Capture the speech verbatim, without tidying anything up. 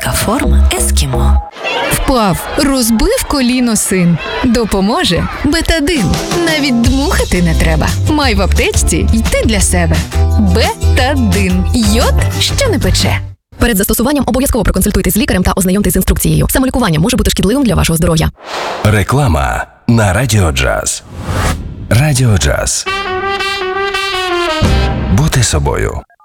Солодка форма ескімо. Впав, розбив коліно син. Допоможе Бетадин. Навіть дмухати не треба. Май в аптечці й ти для себе. Бетадин. Йод, що не пече. Перед застосуванням обов'язково проконсультуйтесь з лікарем та ознайомтесь з інструкцією. Самолікування може бути шкідливим для вашого здоров'я. Реклама на Радіо Джаз. Радіо Джаз. Бути собою.